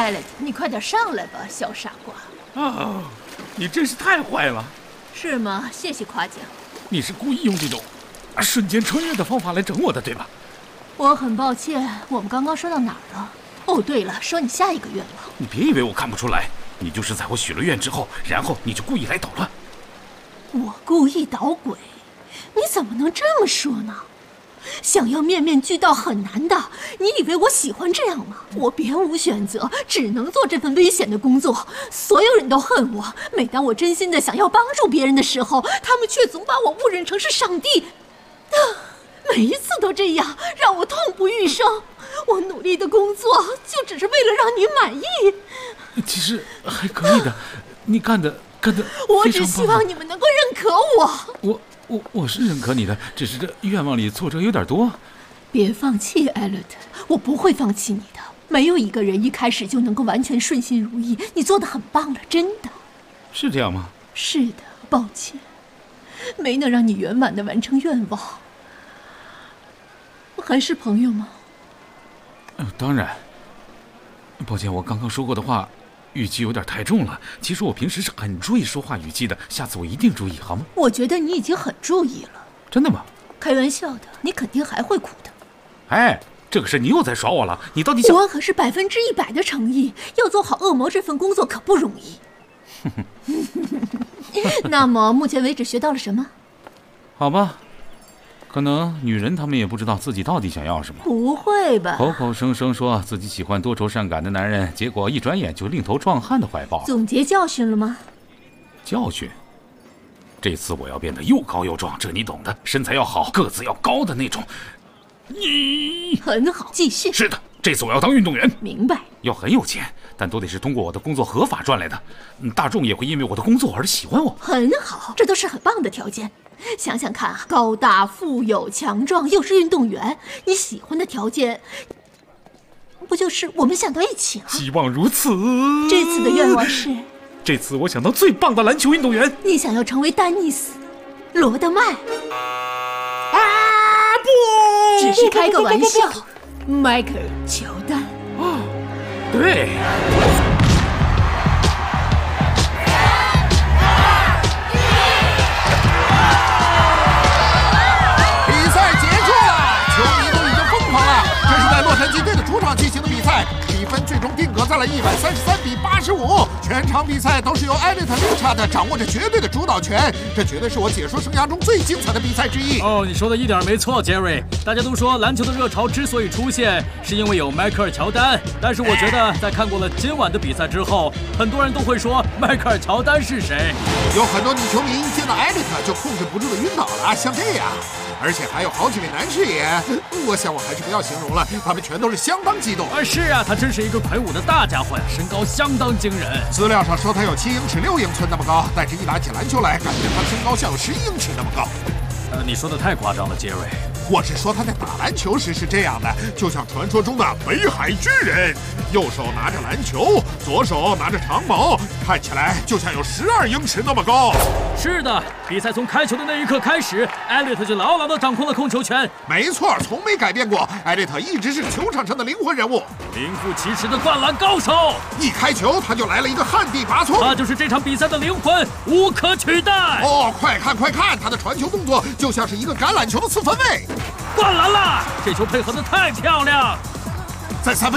艾伦，你快点上来吧，小傻瓜。 啊，你真是太坏了。 是吗？谢谢夸奖。 你是故意用这种瞬间穿越的方法来整我的，对吧？ 我很抱歉，我们刚刚说到哪儿了？哦，对了，说你下一个愿望。 你别以为我看不出来，你就是在我许了愿之后，然后你就故意来捣乱。 我故意捣鬼？你怎么能这么说呢？想要面面俱到很难的，你以为我喜欢这样吗？我别无选择，只能做这份危险的工作。所有人都恨我，每当我真心的想要帮助别人的时候，他们却总把我误认成是上帝。每一次都这样，让我痛不欲生。我努力的工作，就只是为了让你满意。 其实还可以的，你干的非常棒。 我只希望你们能够认可我。 我是认可你的，只是这愿望里挫折有点多。 别放弃，艾略特，我不会放弃你的。没有一个人一开始就能够完全顺心如意，你做得很棒了，真的。 是这样吗？ 是的，抱歉，没能让你圆满地完成愿望。还是朋友吗？ 当然。抱歉，我刚刚说过的话语气有点太重了。其实我平时是很注意说话语气的，下次我一定注意，好吗？ 我觉得你已经很注意了。 真的吗？ 开玩笑的，你肯定还会哭的。 哎，这个事你又在耍我了，你到底想…… 我可是100%的诚意，要做好恶魔这份工作可不容易。那么目前为止学到了什么？ 好吧，可能女人她们也不知道自己到底想要什么。 不会吧？ 口口声声说自己喜欢多愁善感的男人，结果一转眼就另头壮汉的怀抱。 总结教训了吗？ 教训？这次我要变得又高又壮，这你懂的，身材要好，个子要高的那种。你很好，继续。 是的，这次我要当运动员。 明白。 要很有钱，但都得是通过我的工作合法赚来的。大众也会因为我的工作而喜欢我。 很好，这都是很棒的条件。想想看啊，高大、富有、强壮，又是运动员，你喜欢的条件，不就是我们想到一起了？ 希望如此。 这次的愿望是？ 这次我想当最棒的篮球运动员。 你想要成为丹尼斯·罗德曼？ 啊不！ 只是开个玩笑，迈克尔·乔丹。 哦，对。 比赛结束了，球迷都已经疯狂了。这是在洛杉矶队的主场进行的比赛，比分最终定格在了133比85。全场比赛都是由艾略特·理查德掌握着绝对的主导权，这绝对是我解说生涯中最精彩的比赛之一。 哦，你说的一点没错，杰瑞。大家都说篮球的热潮之所以出现，是因为有迈克尔·乔丹。但是我觉得，在看过了今晚的比赛之后，很多人都会说迈克尔·乔丹是谁？ 有很多女球迷见到艾略特就控制不住的晕倒了，像这样。而且还有好几位男士也，我想我还是不要形容了，他们全都是相当激动。 是啊，他真是一个魁梧的大家伙呀，身高相当惊人。 资料上说他有7英尺6英寸那么高，但是一打起篮球来，感觉他身高像有11英尺那么高。 你说的太夸张了，杰瑞。 我是说他在打篮球时是这样的，就像传说中的北海巨人，右手拿着篮球，左手拿着长矛，看起来就像有12英尺那么高。 是的，比赛从开球的那一刻开始，艾略特就牢牢地掌控了控球权。 没错，从没改变过。艾略特一直是球场上的灵魂人物， 名副其实的灌篮高手。 一开球他就来了一个旱地拔葱， 他就是这场比赛的灵魂，无可取代。 哦，快看快看，他的传球动作就像是一个橄榄球的4分卫。 灌篮了！这球配合得太漂亮， 在3分